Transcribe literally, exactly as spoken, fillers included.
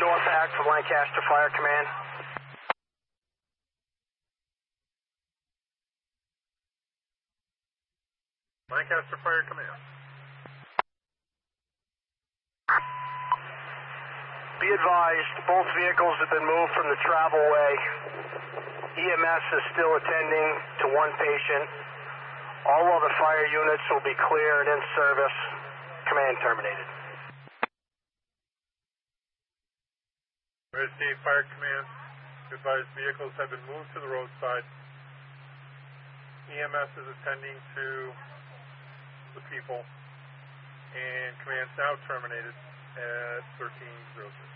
visual impact from Lancaster Fire Command. Lancaster Fire Command. Be advised, both vehicles have been moved from the travel way. E M S is still attending to one patient. All other fire units will be clear and in service. Command terminated. Red State Fire Command. Advised vehicles have been moved to the roadside. E M S is attending to the people. And command's now terminated at thirteen oh six.